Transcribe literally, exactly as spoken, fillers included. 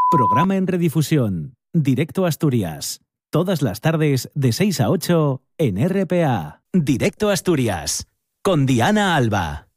Programa en redifusión. Directo Asturias. Todas las tardes de seis a ocho en R P A. Directo Asturias. Con Diana Alba.